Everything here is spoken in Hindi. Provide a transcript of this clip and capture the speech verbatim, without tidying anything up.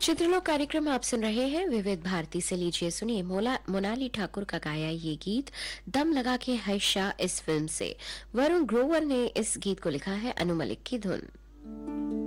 चित्रलोक कार्यक्रम आप सुन रहे हैं विविध भारती से। लीजिए सुनिए मोला मोनाली ठाकुर का गाया ये गीत दम लगा के है शाह इस फिल्म से। वरुण ग्रोवर ने इस गीत को लिखा है, अनु मलिक की धुन।